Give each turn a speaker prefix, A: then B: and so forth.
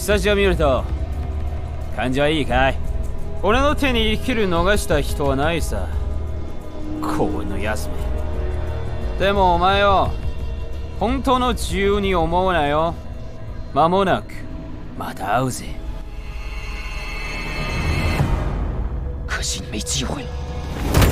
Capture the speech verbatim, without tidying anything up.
A: サジを見ると感じはいいかい？俺の手に生きる逃した人はないさ、幸運の休め。でもお前よ、本当の自由に思うなよ。間もなくまた会うぜ。
B: 可惜你没机会了。